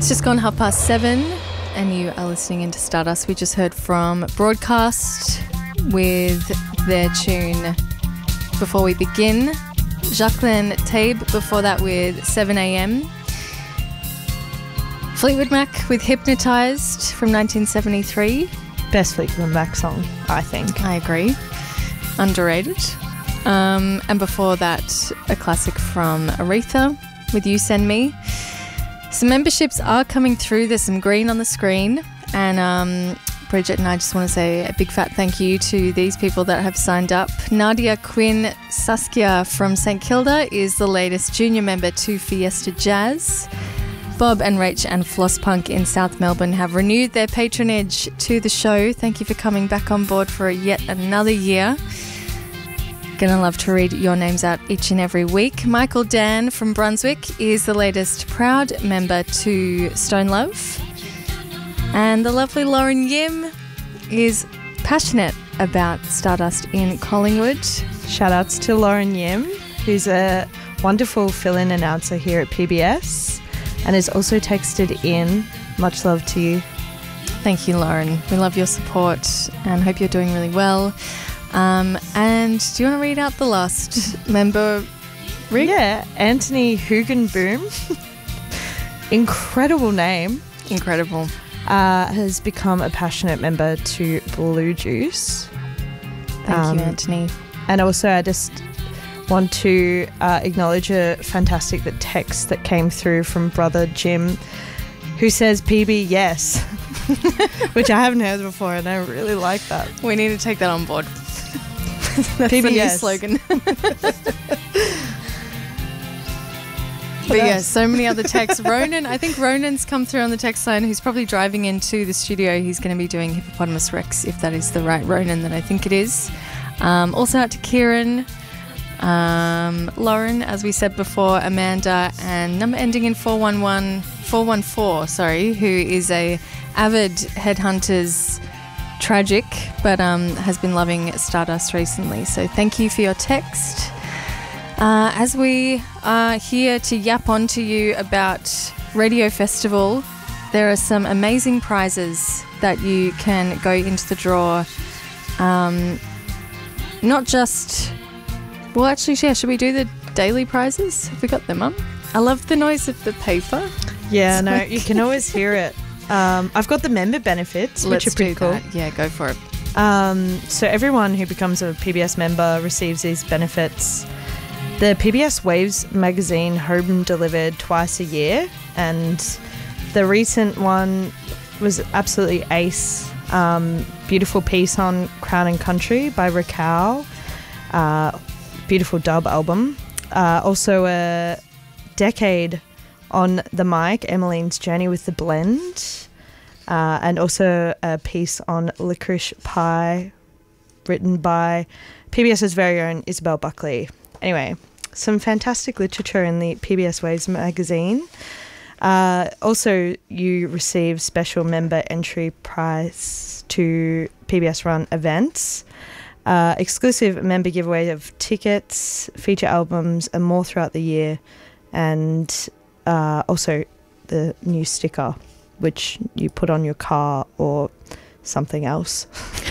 It's just gone 7:30 and you are listening into Stardust. We just heard from Broadcast with their tune Before We Begin. Jacqueline Tabe before that with 7am. Fleetwood Mac with Hypnotised from 1973. Best Fleetwood Mac song, I think. I agree. Underrated. And before that, a classic from Aretha with You Send Me. Some memberships are coming through. There's some green on the screen. And Bridget and I just want to say a big fat thank you to these people that have signed up. Nadia Quinn Saskia from St Kilda is the latest junior member to Fiesta Jazz. Bob and Rach and Floss Punk in South Melbourne have renewed their patronage to the show. Thank you for coming back on board for yet another year. Gonna love to read your names out each and every week. Michael Dan from Brunswick is the latest proud member to Stone Love. And the lovely Lauren Yim is passionate about Stardust in Collingwood. Shout outs to Lauren Yim, who's a wonderful fill-in announcer here at PBS and has also texted in. Much love to you. Thank you, Lauren. We love your support and hope you're doing really well. And do you want to read out the last member, Rick? Yeah, Anthony Hugenboom. Incredible name. Incredible. Has become a passionate member to Blue Juice. Thank you, Anthony. And also I just want to acknowledge a fantastic text that came through from brother Jim, who says PB yes, which I haven't heard before and I really like that. We need to take that on board. That's PB the new yes. slogan. But yeah, so many other texts. Ronan, I think Ronan's come through on the text line, who's probably driving into the studio. He's going to be doing Hippopotamus Rex, if that is the right Ronan that I think it is. Also out to Kieran, Lauren, as we said before, Amanda, and number ending in 414, who is a avid Headhunters tragic, but has been loving Stardust recently. So thank you for your text. As we are here to yap on to you about Radio Festival, there are some amazing prizes that you can go into the draw. Not just... Well, actually, yeah, should we do the daily prizes? Have we got them up? I love the noise of the paper. Yeah, no, you can always hear it. I've got the member benefits, which are pretty cool. Yeah, go for it. So everyone who becomes a PBS member receives these benefits. The PBS Waves magazine home delivered twice a year, and the recent one was absolutely ace. Beautiful piece on Crown and Country by Raquel. Beautiful dub album. Also a decade on the mic, Emmeline's journey with the blend. And also a piece on Licorice Pie written by PBS's very own Isabel Buckley. Anyway, some fantastic literature in the PBS Waves magazine. Also, you receive special member entry prize to PBS run events, exclusive member giveaway of tickets, feature albums and more throughout the year, and also the new sticker, which you put on your car or something else.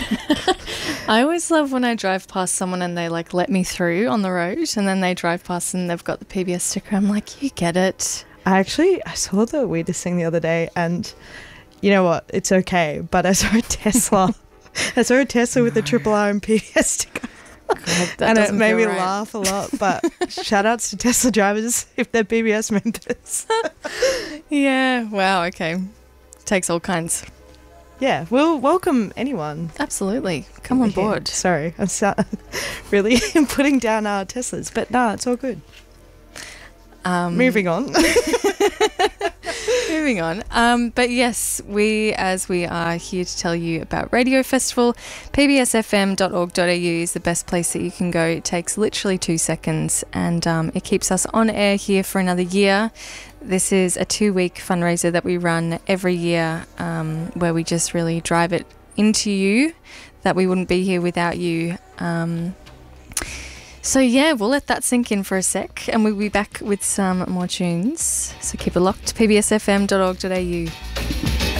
I always love when I drive past someone and they like let me through on the road, and then they drive past and they've got the PBS sticker. I'm like, you get it. I saw the weirdest thing the other day, and you know what? It's okay. But I saw a Tesla. I saw a Tesla with a Triple R and PBS sticker. God, and it made me laugh a lot. But shout outs to Tesla drivers if they're PBS members. Yeah. Wow. Okay. Takes all kinds. Yeah, we'll welcome anyone. Absolutely. Come on board. Sorry, I'm really putting down our Teslas, but no, it's all good. Moving on. Moving on. But yes, as we are here to tell you about Radio Festival, pbsfm.org.au is the best place that you can go. It takes literally 2 seconds, and it keeps us on air here for another year. This is a 2-week fundraiser that we run every year, where we just really drive it into you that we wouldn't be here without you. So yeah, we'll let that sink in for a sec and we'll be back with some more tunes. So keep it locked, pbsfm.org.au.